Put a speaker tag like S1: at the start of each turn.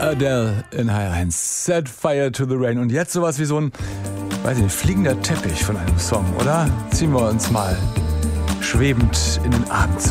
S1: Adele in HR1. Set Fire to the Rain. Und jetzt sowas wie so ein, weiß ich nicht, fliegender Teppich von einem Song, oder? Ziehen wir uns mal schwebend in den Abend